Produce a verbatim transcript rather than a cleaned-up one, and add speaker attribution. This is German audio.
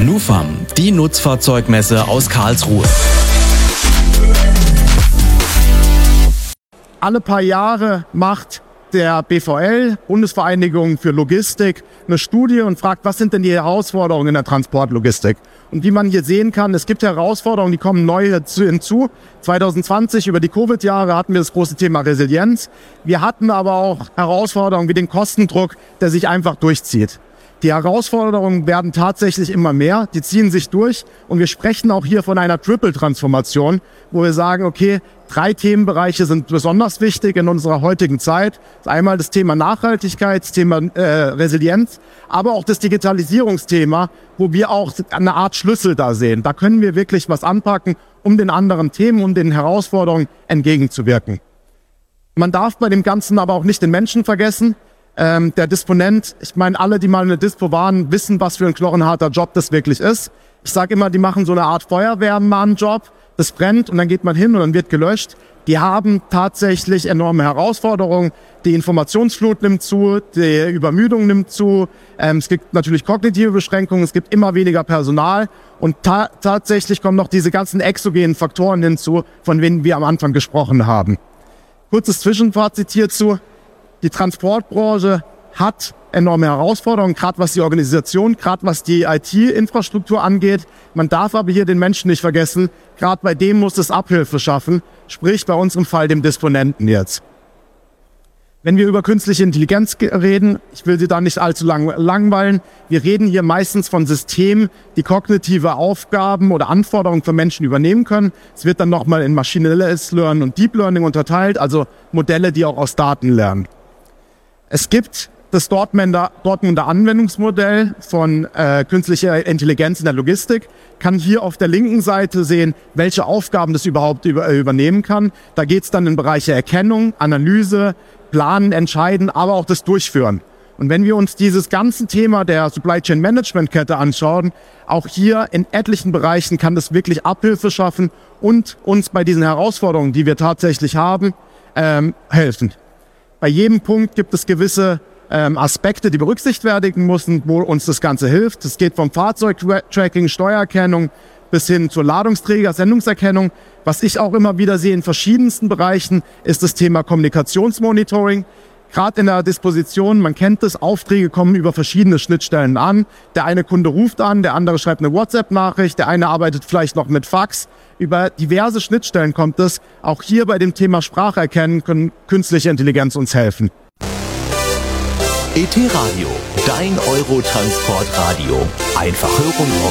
Speaker 1: NUFAM, die Nutzfahrzeugmesse aus Karlsruhe.
Speaker 2: Alle paar Jahre macht der B V L, Bundesvereinigung für Logistik, eine Studie und fragt, was sind denn die Herausforderungen in der Transportlogistik? Und wie man hier sehen kann, es gibt Herausforderungen, die kommen neu hinzu. zwanzig zwanzig, über die Covid-Jahre, hatten wir das große Thema Resilienz. Wir hatten aber auch Herausforderungen wie den Kostendruck, der sich einfach durchzieht. Die Herausforderungen werden tatsächlich immer mehr, die ziehen sich durch und wir sprechen auch hier von einer Triple-Transformation, wo wir sagen, okay, drei Themenbereiche sind besonders wichtig in unserer heutigen Zeit. Einmal das Thema Nachhaltigkeit, das Thema äh, Resilienz, aber auch das Digitalisierungsthema, wo wir auch eine Art Schlüssel da sehen. Da können wir wirklich was anpacken, um den anderen Themen, um den Herausforderungen entgegenzuwirken. Man darf bei dem Ganzen aber auch nicht den Menschen vergessen. Ähm, der Disponent, ich meine, alle, die mal in der Dispo waren, wissen, was für ein knochenharter Job das wirklich ist. Ich sage immer, die machen so eine Art Feuerwehrmann-Job. Das brennt und dann geht man hin und dann wird gelöscht. Die haben tatsächlich enorme Herausforderungen. Die Informationsflut nimmt zu, die Übermüdung nimmt zu. Ähm, es gibt natürlich kognitive Beschränkungen, es gibt immer weniger Personal. Und ta- tatsächlich kommen noch diese ganzen exogenen Faktoren hinzu, von denen wir am Anfang gesprochen haben. Kurzes Zwischenfazit hierzu. Die Transportbranche hat enorme Herausforderungen, gerade was die Organisation, gerade was die I T-Infrastruktur angeht. Man darf aber hier den Menschen nicht vergessen, gerade bei dem muss es Abhilfe schaffen, sprich bei unserem Fall dem Disponenten jetzt. Wenn wir über künstliche Intelligenz reden, ich will Sie da nicht allzu lang langweilen, wir reden hier meistens von Systemen, die kognitive Aufgaben oder Anforderungen für Menschen übernehmen können. Es wird dann nochmal in maschinelles Lernen und Deep Learning unterteilt, also Modelle, die auch aus Daten lernen. Es gibt das Dortmunder, Dortmunder Anwendungsmodell von äh, künstlicher Intelligenz in der Logistik, kann hier auf der linken Seite sehen, welche Aufgaben das überhaupt über, äh, übernehmen kann. Da geht es dann in Bereiche Erkennung, Analyse, Planen, Entscheiden, aber auch das Durchführen. Und wenn wir uns dieses ganze Thema der Supply Chain Management Kette anschauen, auch hier in etlichen Bereichen kann das wirklich Abhilfe schaffen und uns bei diesen Herausforderungen, die wir tatsächlich haben, ähm, helfen. Bei jedem Punkt gibt es gewisse ähm, Aspekte, die berücksichtigt werden müssen, wo uns das Ganze hilft. Es geht vom Fahrzeugtracking, Steuererkennung bis hin zur Ladungsträger, Sendungserkennung. Was ich auch immer wieder sehe in verschiedensten Bereichen, ist das Thema Kommunikationsmonitoring. Gerade in der Disposition, man kennt es, Aufträge kommen über verschiedene Schnittstellen an. Der eine Kunde ruft an, der andere schreibt eine WhatsApp-Nachricht, der eine arbeitet vielleicht noch mit Fax. Über diverse Schnittstellen kommt es. Auch hier bei dem Thema Spracherkennen können künstliche Intelligenz uns helfen.
Speaker 3: E T Radio, dein Eurotransportradio. Einfach hören.